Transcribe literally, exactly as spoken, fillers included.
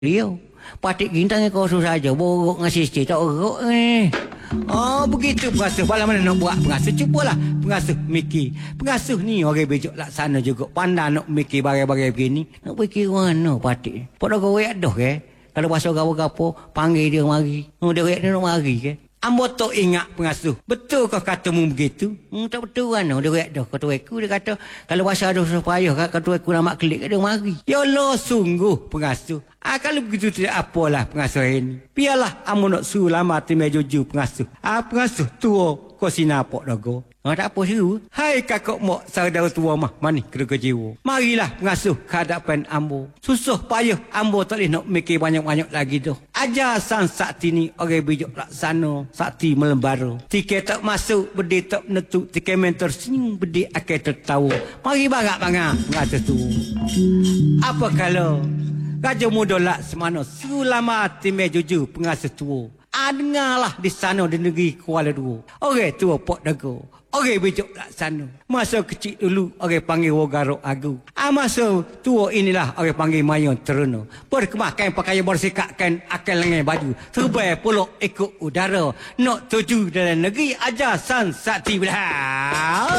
Rio. Patik gintang kau susah saja. Borok ngasih cerita orok ni. Oh begitu pengasuh. Bala mana nak buat pengasuh? Cubalah pengasuh mikir. Pengasuh ni orang bejok laksana juga. Pandai nak mikir bagai-bagai begini. Nak fikir mana patik? Pada kau reak dah ke? Kalau bahasa gapo-gapo, panggil dia mari. Oh, dia reak dia nak mari ke? Ambo tu ingat pengasuh. Betul kau katamu begitu? Hmm, tak betul kan? Dia reak dah. Kau tuaiku dia kata, kalau bahasa ada supaya kau tuaiku nama klik dia mari. Ya Allah sungguh pengasuh. Ah, kalau begitu tidak apalah pengasuh ini. Biarlah amu nak suruh lama timai jujur pengasuh. Ah, pengasuh tua kau sinapok dago. Ah, tak apa seru. Hai kakak mok saudara tua mah mani kedua jiwa. Marilah pengasuh ke hadapan ambo. Susah payah ambo tak boleh nak mikir banyak-banyak lagi dah. Ajar sang sakti ni orang bijak laksana sakti melembara. Tiket tak masuk bedi tak menentu. Tiket mentor senyum bedi akan tertawa. Mari bangak-bangak pengasuh tu. Apa kalau Raja Muda Laksamana selama timai jujur pengasuh tua. Ah, dengarlah di sana di negeri Kuala Dua. Orang tua Pok Dago. Orang bijak laksana. Masa kecil dulu orang panggil Wogaro Agu. Ah, masa tua inilah orang panggil Mayon Teruna. Berkemakan pakaian bersikapkan akan lengan baju. Terbaik pulak ikut udara. Nak tuju dalam negeri ajar san sakti belah.